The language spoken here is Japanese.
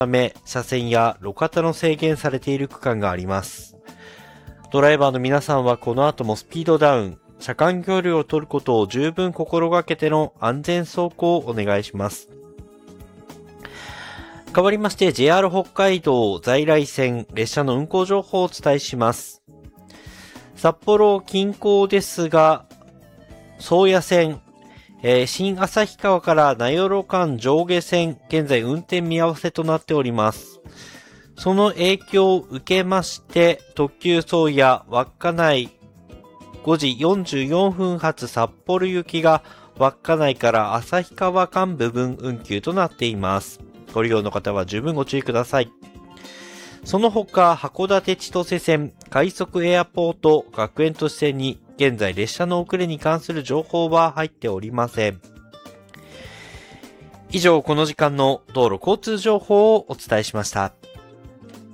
ため、車線や路肩の制限されている区間があります。ドライバーの皆さんはこの後もスピードダウン、車間距離を取ることを十分心がけての安全走行をお願いします。変わりまして JR 北海道在来線列車の運行情報をお伝えします。札幌近郊ですが、宗谷線、新旭川から名寄間上下線、現在運転見合わせとなっております。その影響を受けまして、特急宗谷稚内5時44分発札幌行きが稚内から旭川間部分運休となっています。ご利用の方は十分ご注意ください。その他、函館千歳線、快速エアポート学園都市線に現在列車の遅れに関する情報は入っておりません。以上、この時間の道路交通情報をお伝えしました。